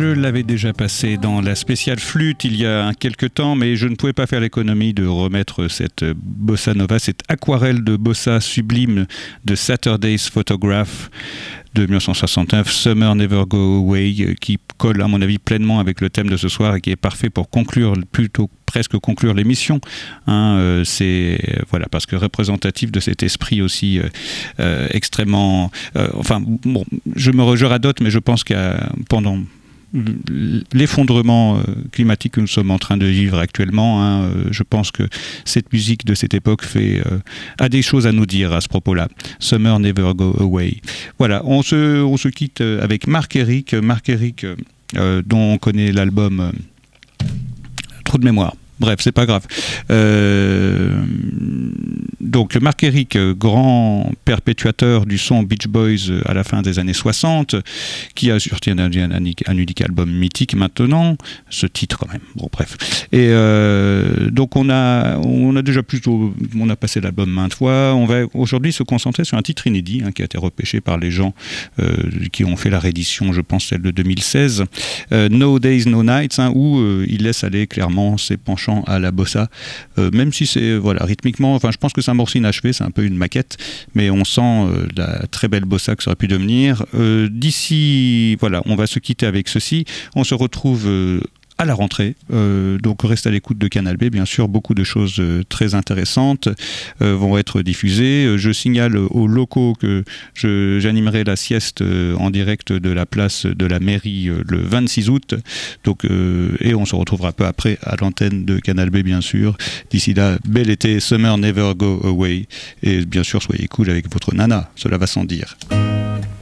Je l'avais déjà passé dans la spéciale flûte il y a quelques temps, mais je ne pouvais pas faire l'économie de remettre cette bossa nova, cette aquarelle de bossa sublime de Saturday's Photograph de 1969, Summer Never Go Away, qui colle à mon avis pleinement avec le thème de ce soir et qui est parfait pour conclure, plutôt presque conclure l'émission. C'est voilà, parce que représentatif de cet esprit aussi extrêmement... je radote, mais je pense qu'il pendant l'effondrement climatique que nous sommes en train de vivre actuellement, je pense que cette musique de cette époque a des choses à nous dire à ce propos-là. Summer Never Go Away. Voilà, on se quitte avec Mark Eric, dont on connaît l'album Trou de mémoire. Bref, c'est pas grave. Donc Mark Eric, grand perpétuateur du son Beach Boys à la fin des années 60, qui a sorti un unique album mythique maintenant, ce titre quand même. Bon, bref. Et donc on a passé l'album maintes fois. On va aujourd'hui se concentrer sur un titre inédit qui a été repêché par les gens qui ont fait la réédition, je pense celle de 2016, No Days No Nights, où il laisse aller clairement ses penchants à la bossa, même si c'est rythmiquement, je pense que c'est un morceau inachevé, c'est un peu une maquette, mais on sent la très belle bossa que ça aurait pu devenir. D'ici, on va se quitter avec ceci. On se retrouve à la rentrée, donc reste à l'écoute de Canal B, bien sûr, beaucoup de choses très intéressantes vont être diffusées. Je signale aux locaux que j'animerai la sieste en direct de la place de la mairie le 26 août, donc, et on se retrouvera peu après à l'antenne de Canal B, bien sûr. D'ici là, bel été, Summer Never Go Away, et bien sûr soyez cool avec votre nana, cela va sans dire.